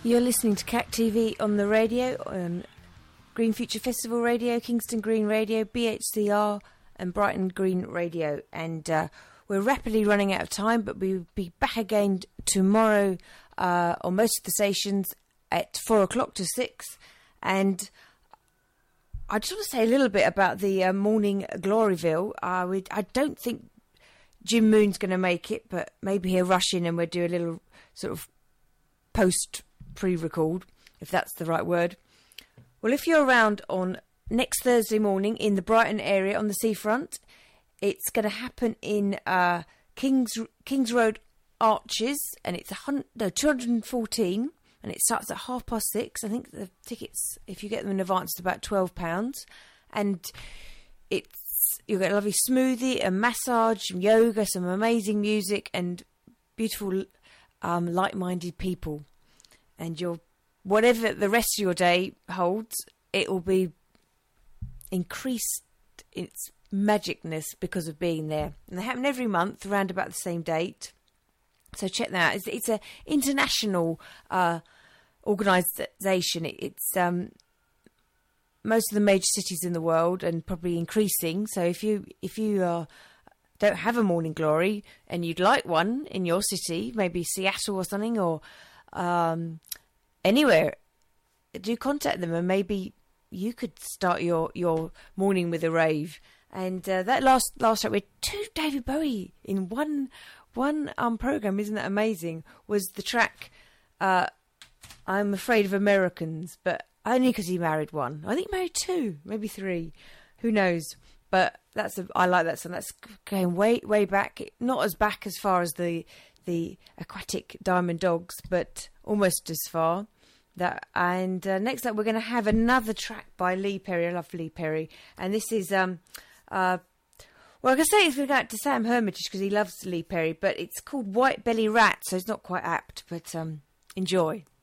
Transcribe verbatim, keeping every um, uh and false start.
You're listening to C A C T V on the radio, on Green Future Festival Radio, Kingston Green Radio, B H C R and Brighton Green Radio. And uh, we're rapidly running out of time, but we'll be back again tomorrow uh, on most of the stations at four o'clock to six. And I just want to say a little bit about the uh, morning Gloryville. Uh, we, I don't think Jim Moon's going to make it, but maybe he'll rush in and we'll do a little sort of post pre-record, if that's the right word. Well, if you're around on next Thursday morning in the Brighton area on the seafront, it's going to happen in uh, Kings Kings Road Arches, and it's a no, two hundred fourteen, and it starts at half past six. I think the tickets, if you get them in advance, is about twelve pounds, and it's you'll get a lovely smoothie, a massage, some yoga, some amazing music, and beautiful, um, like-minded people. And your whatever the rest of your day holds, it will be increased its magicness because of being there. And they happen every month around about the same date. So check that out. It's, it's an international uh, organisation. It, it's um, most of the major cities in the world, and probably increasing. So if you if you uh, don't have a morning glory and you'd like one in your city, maybe Seattle or something, or um, anywhere, do contact them, and maybe you could start your, your morning with a rave. And uh, that last last track with two David Bowie in one one um program, isn't that amazing? Was the track uh, "I'm Afraid of Americans," but only because he married one. I think he married two, maybe three. Who knows? But that's a, I like that song. That's going way way back. Not as back as far as the the Aquatic Diamond Dogs, but almost as far. That and uh, next up we're going to have another track by Lee Perry. I love Lee Perry, and this is um uh well I can say it's going to go out to Sam Hermitage because he loves Lee Perry, but it's called White Belly Rat, so it's not quite apt. But um enjoy.